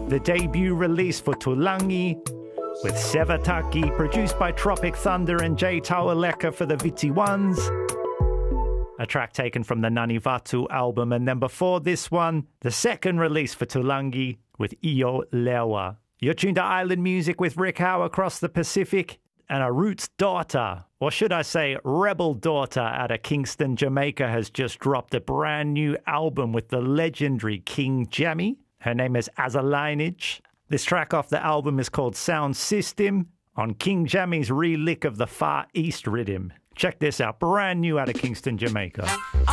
the debut release for Tulangi, with Sevataki, produced by Tropic Thunder and Jay Taualeka for the Viti Ones. A track taken from the Nanivatu album, and then before this one, the second release for Tulangi with Iyo Lewa. You're tuned to Island Music with Rick Howe across the Pacific, and a Roots daughter, or should I say rebel daughter, out of Kingston, Jamaica, has just dropped a brand new album with the legendary King Jammy. Her name is Azalineage. This track off the album is called Sound System, on King Jammy's relick of the Far East rhythm. Check this out, brand new out of Kingston, Jamaica.